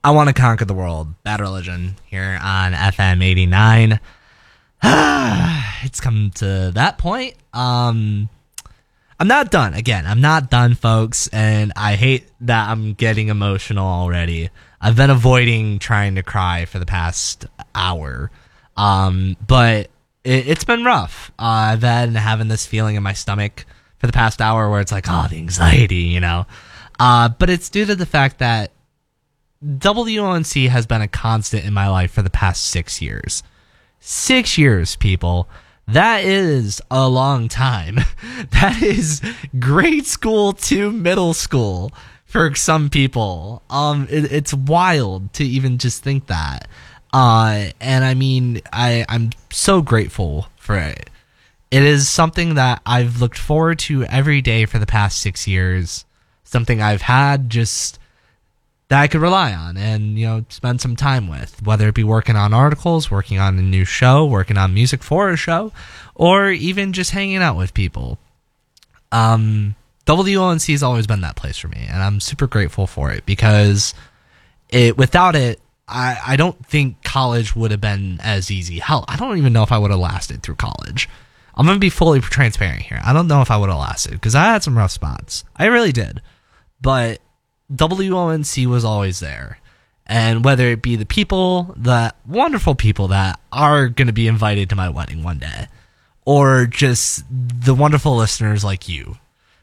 I Want to Conquer the World, Bad Religion, here on FM 89. It's come to that point. I'm not done. Again, I'm not done, folks, and I hate that I'm getting emotional already. I've been avoiding trying to cry for the past hour, but it's been rough. I've been having this feeling in my stomach for the past hour where it's like, oh, the anxiety, you know. But it's due to the fact that WONC has been a constant in my life for the past 6 years. 6 years, people. That is a long time. That is grade school to middle school for some people. It's wild to even just think that. And I mean, I'm so grateful for it. It is something that I've looked forward to every day for the past 6 years. Something I've had just that I could rely on and, you know, spend some time with, whether it be working on articles, working on a new show, working on music for a show, or even just hanging out with people. WONC has always been that place for me, and I'm super grateful for it because without it, I don't think college would have been as easy. Hell, I don't even know if I would have lasted through college. I'm going to be fully transparent here. I don't know if I would have lasted because I had some rough spots. I really did. But WONC was always there. And whether it be the people, the wonderful people that are going to be invited to my wedding one day, or just the wonderful listeners like you,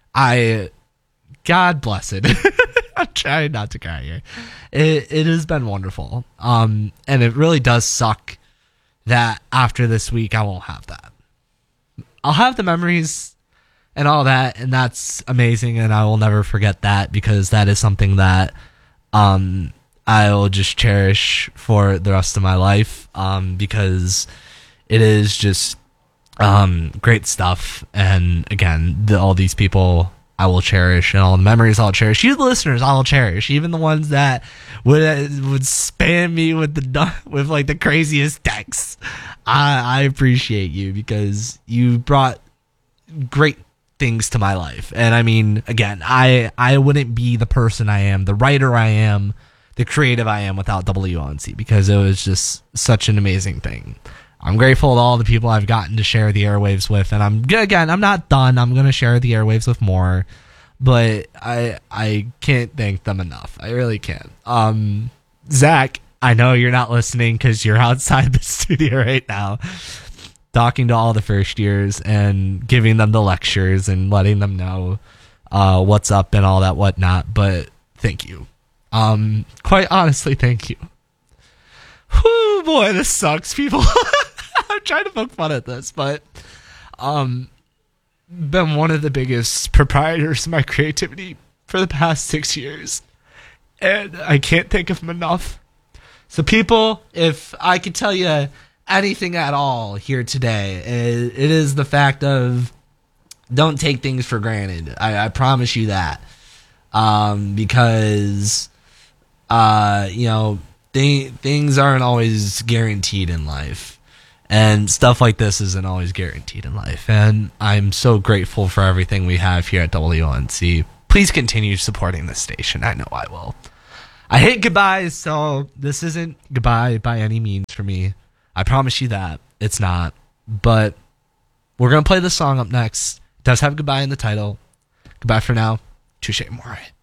God bless it. I'm trying not to cry here. It has been wonderful. And it really does suck that after this week, I won't have that. I'll have the memories and all that, and that's amazing, and I will never forget that because that is something that I will just cherish for the rest of my life because it is just great stuff. And again, all these people I will cherish, and all the memories I'll cherish. You, the listeners, I'll cherish, even the ones that would spam me with like the craziest texts. I appreciate you because you brought great things to my life. And I mean, again, I wouldn't be the person I am, the writer I am, the creative I am without WONC because it was just such an amazing thing. I'm grateful to all the people I've gotten to share the airwaves with, and I'm not done. I'm going to share the airwaves with more, but I can't thank them enough. I really can't. Zach, I know you're not listening because you're outside the studio right now, talking to all the first years and giving them the lectures and letting them know what's up and all that whatnot. But thank you. Quite honestly, thank you. Whew, boy, this sucks, people. I'm trying to poke fun at this, but been one of the biggest proprietors of my creativity for the past 6 years, and I can't thank them enough. So people, if I could tell you anything at all here today, it is the fact of don't take things for granted. I promise you that. Because, you know, things aren't always guaranteed in life. And stuff like this isn't always guaranteed in life. And I'm so grateful for everything we have here at WONC. Please continue supporting this station. I know I will. I hate goodbyes, so this isn't goodbye by any means for me. I promise you that. It's not. But we're going to play this song up next. It does have goodbye in the title. Goodbye for now. Touche Amore.